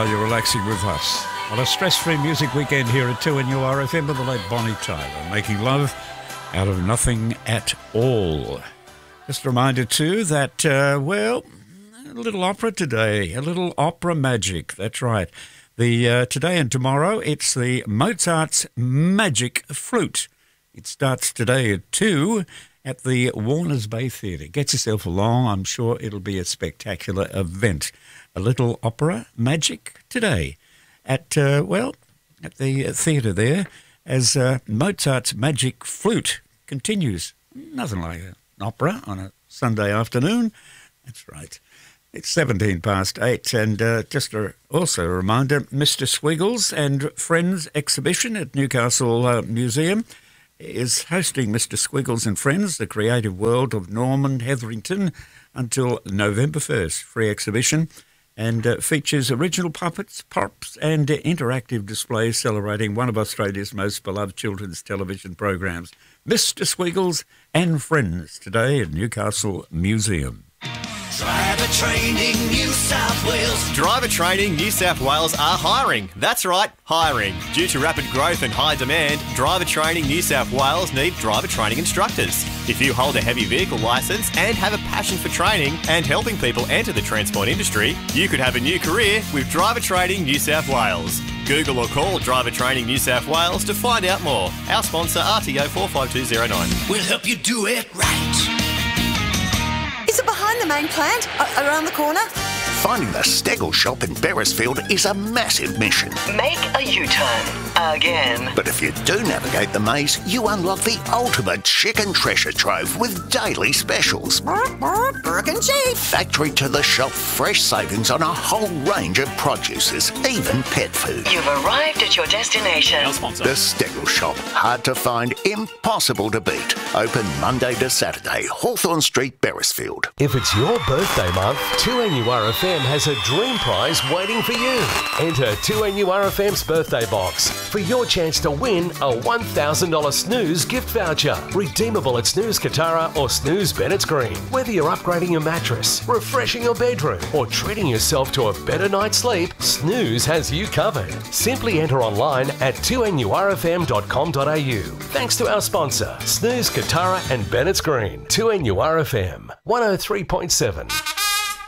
while you're relaxing with us on a stress-free music weekend here at 2NURFM with the late Bonnie Tyler, making love out of nothing at all. Just a reminder too that, a little opera today, a little opera magic, that's right. Today and tomorrow, it's the Mozart's Magic Flute. It starts today at 2 at the Warners Bay Theatre. Get yourself along, I'm sure it'll be a spectacular event. A little opera magic today at the theatre there as Mozart's Magic Flute continues. Nothing like an opera on a Sunday afternoon. That's right. It's 17 past 8, and also a reminder, Mr. Squiggles and Friends exhibition at Newcastle Museum is hosting Mr. Squiggles and Friends, the creative world of Norman Hetherington, until November 1st. Free exhibition, and features original puppets, props and interactive displays celebrating one of Australia's most beloved children's television programs, Mr. Squiggles and Friends, today at Newcastle Museum. Driver Training New South Wales. Driver Training New South Wales are hiring. That's right, hiring. Due to rapid growth and high demand, Driver Training New South Wales need driver training instructors. If you hold a heavy vehicle licence and have a passion for training and helping people enter the transport industry, you could have a new career with Driver Training New South Wales. Google or call Driver Training New South Wales to find out more. Our sponsor, RTO 45209. We'll help you do it right. Is it behind the main plant? Around the corner? Finding the Stegel shop in Beresfield is a massive mission. Make a U-turn. Again. But if you do navigate the maze, you unlock the ultimate chicken treasure trove with daily specials. Burke and Chief. Factory to the shop, fresh savings on a whole range of produces, even pet food. You've arrived at your destination. Our sponsor. The Stegel shop, hard to find, impossible to beat. Open Monday to Saturday, Hawthorn Street, Beresfield. If it's your birthday month, 2NURFM has a dream prize waiting for you. Enter 2NURFM's birthday box for your chance to win a $1,000 Snooze gift voucher. Redeemable at Snooze Katara or Snooze Bennett's Green. Whether you're upgrading your mattress, refreshing your bedroom, or treating yourself to a better night's sleep, Snooze has you covered. Simply enter online at 2NURFM.com.au. Thanks to our sponsor, Snooze Katara and Bennett's Green. 2NURFM 103.7.